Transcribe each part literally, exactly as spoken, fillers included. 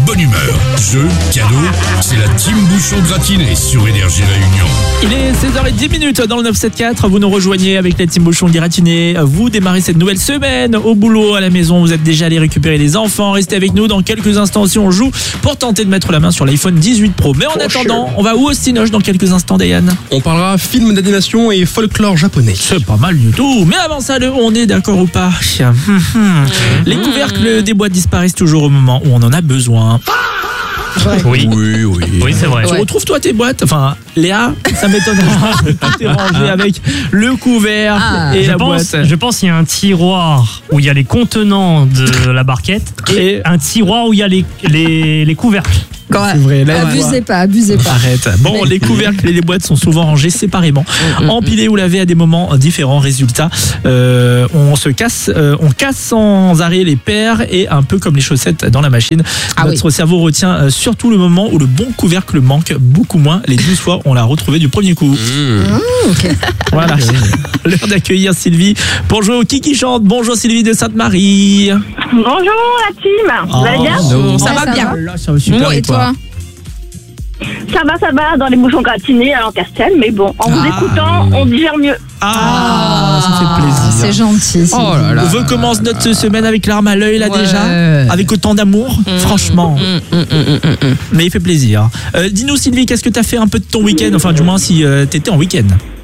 bonne humeur. Jeux, cadeaux, c'est la team Bouchon gratinée sur Énergie Réunion. Il est seize heures dix minutes dans le neuf cent soixante-quatorze. Vous nous rejoignez avec la team Bouchon gratinée. Vous démarrez cette nouvelle semaine au boulot, à la maison. Vous êtes déjà allé récupérer les enfants. Restez avec nous dans quelques instants si on joue pour tenter de mettre la main sur l'iPhone dix-huit Pro. Mais en Trop attendant, cher. on va où au Cinoche dans quelques instants, Diane? On parlera film d'animation et folklore japonais. C'est pas mal du tout. Mais avant ça, le on est d'accord ou pas? Les couvercles des boîtes disparaissent toujours au moment où on en a besoin. Oui, Oui, oui. oui c'est vrai. Tu retrouves toi tes boîtes? Enfin, Léa, ça m'étonnerait. T'es rangé avec le couvert Ah. et Je la pense, boîte. je pense qu'il y a un tiroir où il y a les contenants de la barquette et Et- un tiroir où il y a les, les, les couvercles. Quand C'est vrai, là, abusez pas, abusez pas. Arrête. Bon, les couvercles et les boîtes sont souvent rangés séparément, empilés ou lavés à des moments différents. Résultat, euh, on se casse, euh, on casse sans arrêt les paires et un peu comme les chaussettes dans la machine. Ah Notre cerveau retient euh, surtout le moment où le bon couvercle manque, beaucoup moins les douze fois où on l'a retrouvé du premier coup. Voilà. L'heure d'accueillir Sylvie pour jouer au qui qui chante. Bonjour Sylvie de Sainte-Marie. Bonjour la team, vous allez bien? Oh, Ça va ça bien. Là, ça va super. Bon, et toi? Ça va, ça va, dans les bouchons gratinés à Lancaster, mais bon, en vous Ah. écoutant, on digère mieux. Ah, ça fait Ah, plaisir. c'est gentil. Oh là là. On veut commence notre semaine avec l'arme à l'œil là Ouais. déjà, avec autant d'amour, franchement. Mais il fait plaisir. Euh, dis-nous Sylvie, qu'est-ce que t'as fait un peu de ton week-end? Enfin, du moins si euh, t'étais en week-end.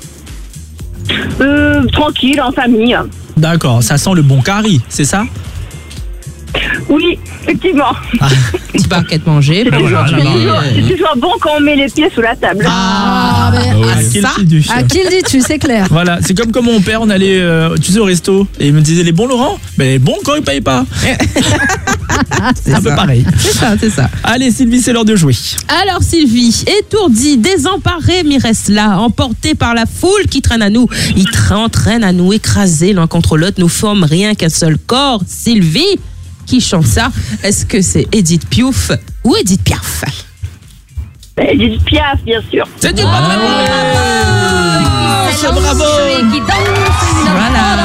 Euh, tranquille, en famille. D'accord, ça sent le bon curry, c'est ça? Oui, effectivement. Petit barquette manger. C'est Ben toujours, voilà, c'est là-bas. toujours- c'est toujours bon quand on met les pieds sous la table. Ah, mais oui. à Quel ça, fiduche. à qui le dis-tu, c'est clair. Voilà, c'est comme quand mon père, on allait, euh, tu sais, au resto, et il me disait les bons Laurent, mais les bons quand il paye pas. C'est un peu pareil. C'est ça, c'est ça. Allez Sylvie, c'est l'heure de jouer. Alors Sylvie, étourdie, désemparée, Miresse-là, emportée par la foule qui traîne à nous, il tra- entraîne à nous écraser l'un contre l'autre, nous forment rien qu'un seul corps. Sylvie, qui chante ça? Est-ce que c'est Edith Piaf ou Edith Piaf? Edith Piaf, bien sûr. C'est une bonne réponse. C'est bravo. Voilà.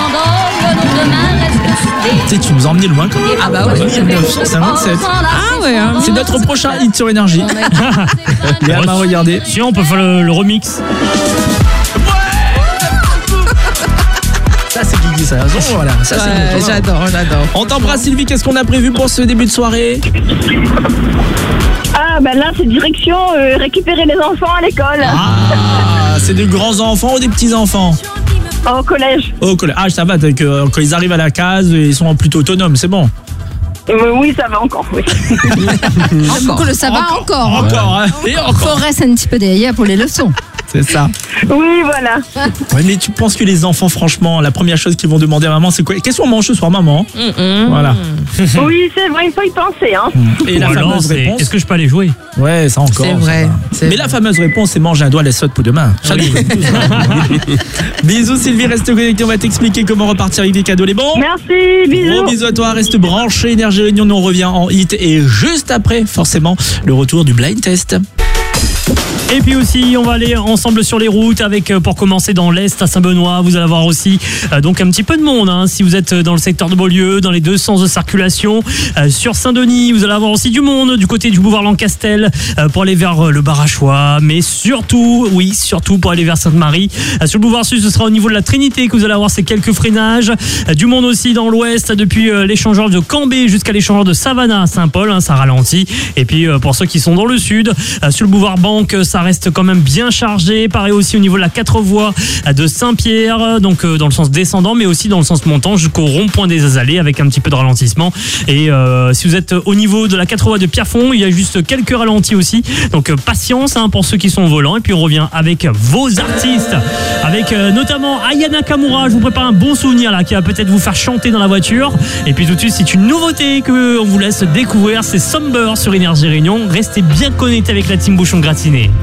Tu sais, tu nous as emmené loin quand même. Ah bah ouais. mille neuf cent cinquante-sept. Ah ouais, hein. C'est notre prochain hit sur Énergie. Léa m'a regardé. Si on peut faire le, le remix. Ça c'est Guigui, ça. Oh, voilà, ça c'est Ouais, bon. j'adore, j'adore. On t'embrasse Sylvie, qu'est-ce qu'on a prévu pour ce début de soirée? Ah, ben là, c'est direction euh, récupérer les enfants à l'école. Ah, c'est des grands enfants ou des petits enfants? Au collège. Au collège. Ah, ça va, t'as que, quand ils arrivent à la case, ils sont plutôt autonomes, c'est bon. Euh, oui, ça va encore, oui. Encore. Ça va encore. hein. Encore, hein. Et encore. Faut rester un petit peu derrière pour les leçons. C'est ça. Oui, voilà. Ouais, mais tu penses que les enfants, franchement, la première chose qu'ils vont demander à maman, c'est quoi? Qu'est-ce qu'on mange ce soir, maman? Voilà. Oui, c'est vrai, il faut y penser, hein. Et la Ou alors, fameuse c'est, réponse. est-ce que je peux aller jouer? Ouais, ça encore. C'est ça vrai, va. c'est Mais vrai. la fameuse réponse, c'est manger un doigt à la sotte pour demain. Ça, nous connaît tous, hein. Bisous Sylvie, reste connecté, on va t'expliquer comment repartir avec des cadeaux les bons. Merci, bisous. Gros bisous à toi, reste branché, Énergie Réunion, nous on revient en hit et juste après, forcément, le retour du blind test. Et puis aussi, on va aller ensemble sur les routes avec, euh, pour commencer, dans l'Est à Saint-Benoît. Vous allez avoir aussi euh, donc un petit peu de monde hein, si vous êtes dans le secteur de Beaulieu, dans les deux sens de circulation. Euh, sur Saint-Denis, vous allez avoir aussi du monde du côté du boulevard Lancastel euh, pour aller vers euh, le Barachois. Mais surtout, oui, surtout pour aller vers Sainte-Marie. Euh, sur le boulevard Sud, ce sera au niveau de la Trinité que vous allez avoir ces quelques freinages. Euh, du monde aussi dans l'Ouest, depuis euh, l'échangeur de Cambé jusqu'à l'échangeur de Savannah à Saint-Paul. Hein, ça ralentit. Et puis euh, pour ceux qui sont dans le Sud, euh, sur le boulevard Banque, ça reste quand même bien chargé. Pareil aussi au niveau de la quatre voies de Saint-Pierre, donc euh, dans le sens descendant, mais aussi dans le sens montant jusqu'au rond-point des Azalées avec un petit peu de ralentissement. Et euh, si vous êtes au niveau de la quatre voies de Pierrefonds, il y a juste quelques ralentis aussi. Donc euh, patience hein, pour ceux qui sont au volant. Et puis on revient avec vos artistes, avec euh, notamment Aya Nakamura. Je vous prépare un bon souvenir là qui va peut-être vous faire chanter dans la voiture. Et puis tout de suite, c'est une nouveauté que on vous laisse découvrir. C'est Somber sur Énergie Réunion. Restez bien connectés avec la team Bouchon Gratiné.